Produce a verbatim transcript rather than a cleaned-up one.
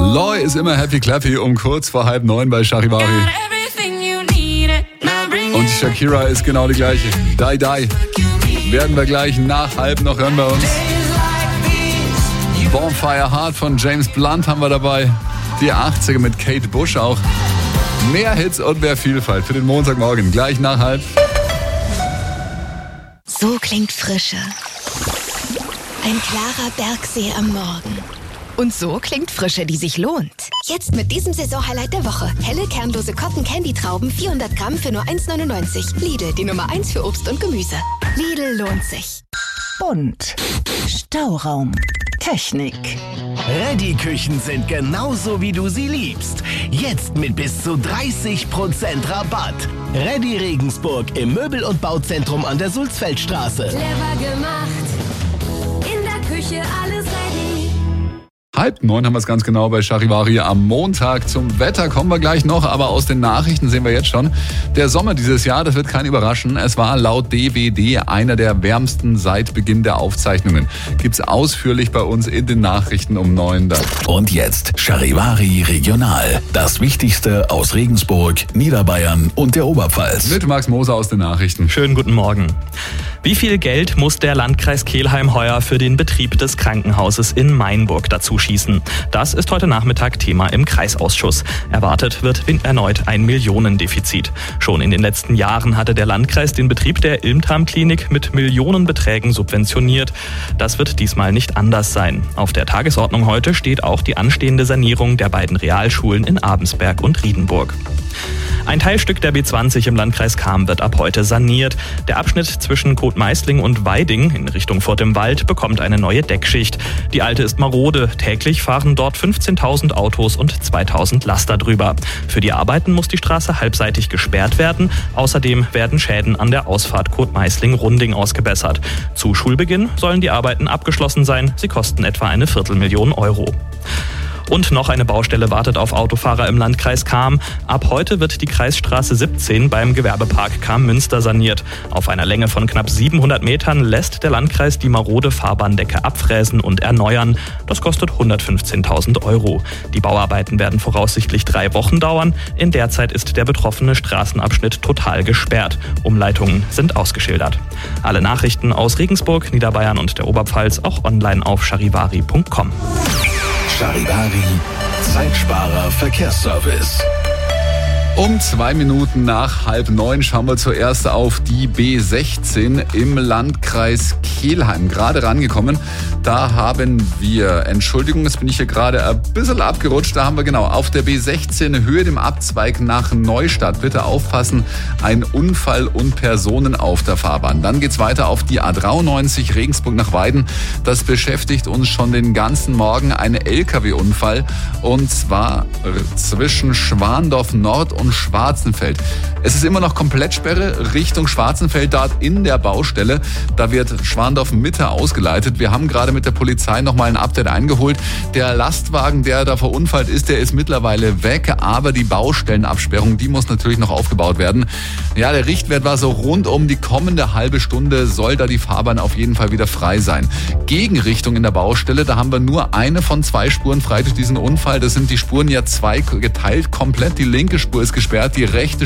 Loy ist immer happy clappy um kurz vor halb neun bei Charivari. Und die Shakira ist genau die gleiche. Die, die. Werden wir gleich nach halb noch hören bei uns. Bonfire Heart von James Blunt haben wir dabei. Die achtziger mit Kate Bush auch. Mehr Hits und mehr Vielfalt für den Montagmorgen. Gleich nach halb. So klingt Frische. Ein klarer Bergsee am Morgen. Und so klingt Frische, die sich lohnt. Jetzt mit diesem Saisonhighlight der Woche. Helle, kernlose Cotton-Candy-Trauben, vierhundert Gramm für nur eins neunundneunzig. Lidl, die Nummer eins für Obst und Gemüse. Lidl lohnt sich. Bunt. Stauraum. Technik. Reddy-Küchen sind genauso, wie du sie liebst. Jetzt mit bis zu dreißig Prozent Rabatt. Reddy Regensburg im Möbel- und Bauzentrum an der Sulzfeldstraße. Clever gemacht. In der Küche alles ready. Halb neun haben wir es ganz genau bei Charivari am Montag. Zum Wetter kommen wir gleich noch, aber aus den Nachrichten sehen wir jetzt schon. Der Sommer dieses Jahr, das wird keinen überraschen. Es war laut D W D einer der wärmsten seit Beginn der Aufzeichnungen. Gibt's ausführlich bei uns in den Nachrichten um neun. Und jetzt Charivari Regional. Das Wichtigste aus Regensburg, Niederbayern und der Oberpfalz. Mit Max Moser aus den Nachrichten. Schönen guten Morgen. Wie viel Geld muss der Landkreis Kelheim heuer für den Betrieb des Krankenhauses in Mainburg dazu schießen? Das ist heute Nachmittag Thema im Kreisausschuss. Erwartet wird erneut ein Millionendefizit. Schon in den letzten Jahren hatte der Landkreis den Betrieb der Ilmtam-Klinik mit Millionenbeträgen subventioniert. Das wird diesmal nicht anders sein. Auf der Tagesordnung heute steht auch die anstehende Sanierung der beiden Realschulen in Abensberg und Riedenburg. Ein Teilstück der B zwanzig im Landkreis Cham wird ab heute saniert. Der Abschnitt zwischen Kotmeisling und Weiding in Richtung Furt im Wald bekommt eine neue Deckschicht. Die alte ist marode. Täglich fahren dort fünfzehntausend Autos und zweitausend Laster drüber. Für die Arbeiten muss die Straße halbseitig gesperrt werden. Außerdem werden Schäden an der Ausfahrt Kotmeisling-Runding ausgebessert. Zu Schulbeginn sollen die Arbeiten abgeschlossen sein. Sie kosten etwa eine Viertelmillion Euro. Und noch eine Baustelle wartet auf Autofahrer im Landkreis Cham. Ab heute wird die Kreisstraße siebzehn beim Gewerbepark Cham-Münster saniert. Auf einer Länge von knapp siebenhundert Metern lässt der Landkreis die marode Fahrbahndecke abfräsen und erneuern. Das kostet hundertfünfzehntausend Euro. Die Bauarbeiten werden voraussichtlich drei Wochen dauern. In der Zeit ist der betroffene Straßenabschnitt total gesperrt. Umleitungen sind ausgeschildert. Alle Nachrichten aus Regensburg, Niederbayern und der Oberpfalz auch online auf charivari punkt com. Charivari, Zeitsparer Verkehrsservice. Um zwei Minuten nach halb neun schauen wir zuerst auf die B sechzehn im Landkreis Kelheim. Gerade rangekommen, da haben wir, Entschuldigung, jetzt bin ich hier gerade ein bisschen abgerutscht, da haben wir genau auf der B sechzehn Höhe dem Abzweig nach Neustadt. Bitte aufpassen, ein Unfall und Personen auf der Fahrbahn. Dann geht's weiter auf die A dreiundneunzig Regensburg nach Weiden. Das beschäftigt uns schon den ganzen Morgen, ein L K W-Unfall und zwar zwischen Schwandorf Nord und Schwarzenfeld. Es ist immer noch Komplettsperre Richtung Schwarzenfeld, dort in der Baustelle. Da wird Schwandorf Mitte ausgeleitet. Wir haben gerade mit der Polizei nochmal ein Update eingeholt. Der Lastwagen, der da verunfallt ist, der ist mittlerweile weg, aber die Baustellenabsperrung, die muss natürlich noch aufgebaut werden. Ja, der Richtwert war so rund um die kommende halbe Stunde soll da die Fahrbahn auf jeden Fall wieder frei sein. Gegenrichtung in der Baustelle, da haben wir nur eine von zwei Spuren frei durch diesen Unfall. Das sind die Spuren ja zwei geteilt komplett. Die linke Spur ist gesperrt, die rechte